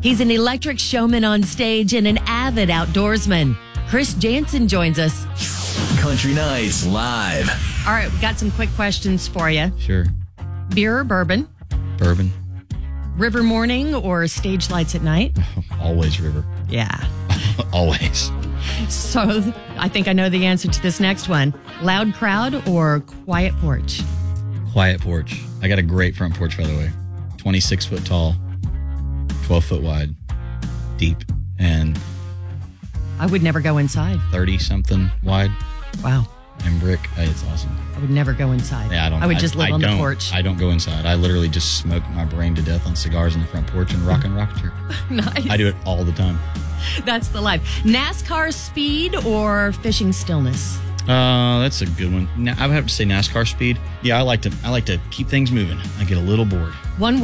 He's an electric showman on stage and an avid outdoorsman. Chris Jansen joins us. Country Nights Live. All right, we got some quick questions for you. Sure. Beer or bourbon? Bourbon. River morning or stage lights at night? Always river. Yeah. Always. So I think I know the answer to this next one. Loud crowd or quiet porch? Quiet porch. I got a great front porch, by the way. 26 foot tall, 12 foot wide, deep, and I would never go inside. 30 something wide. Wow. And brick. Hey, it's awesome. I would never go inside. Yeah, I would just live on the porch. I don't go inside. I literally just smoke my brain to death on cigars in the front porch and rock and rock chair. Nice. I do it all the time. That's the life. NASCAR speed or fishing stillness? That's a good one. Now, I would have to say NASCAR speed. Yeah, I like to keep things moving. I get a little bored. One